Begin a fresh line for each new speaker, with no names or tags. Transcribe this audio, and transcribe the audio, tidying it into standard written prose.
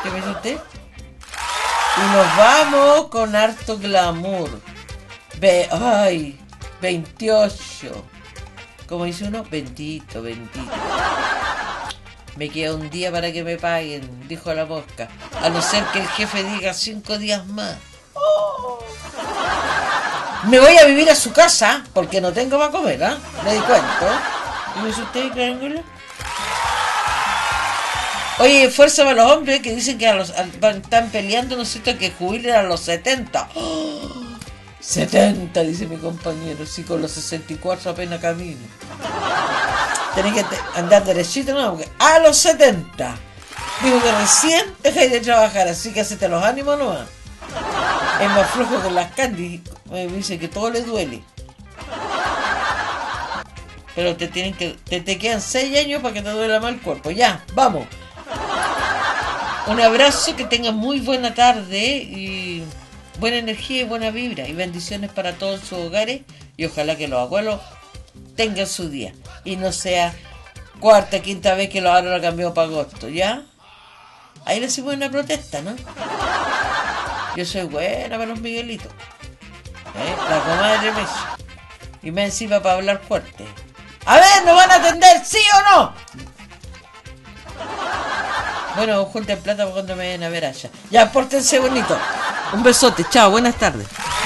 ¿Qué me dice usted? Y nos vamos con harto glamour. Ay, 28. Como dice uno, bendito, bendito. Me queda un día para que me paguen, dijo la mosca. A no ser que el jefe diga 5 días más. Oh. Me voy a vivir a su casa porque no tengo para comer, ¿ah? ¿Me di cuenta? ¿Y me dice usted, triángulo? Oye, fuerza para los hombres que dicen que están peleando, ¿no es cierto?, que jubilen a los 70. ¡Oh! 70, dice mi compañero. Sí, con los 64 apenas camino. Tenés que andar derechito, ¿no? Porque a los 70. Digo que recién dejáis de trabajar, así que hacete los ánimos nomás. Es más flojo que las candy. Me dice que todo le duele. Pero te quedan 6 años para que te duela más el cuerpo. Ya, vamos. Un abrazo, que tengan muy buena tarde y buena energía y buena vibra y bendiciones para todos sus hogares, y ojalá que los abuelos tengan su día y no sea cuarta, quinta vez que ahora lo cambió para agosto, ¿ya? Ahí le hicimos una protesta, ¿no? Yo soy buena para los Miguelitos, la comadre Messi, y me encima para hablar fuerte. A ver, ¿nos van a atender, sí o no? Bueno, junten plata para cuando me vayan a ver allá. Ya, pórtense bonito. Un besote, chao, buenas tardes.